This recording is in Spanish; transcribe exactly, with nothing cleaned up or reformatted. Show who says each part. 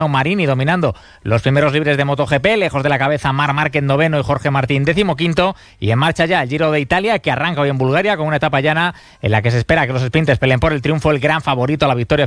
Speaker 1: Marini dominando los primeros libres de MotoGP, lejos de la cabeza Marc Márquez noveno y Jorge Martín decimoquinto, y en marcha ya el Giro de Italia, que arranca hoy en Bulgaria con una etapa llana en la que se espera que los sprinters peleen por el triunfo. El gran favorito a la victoria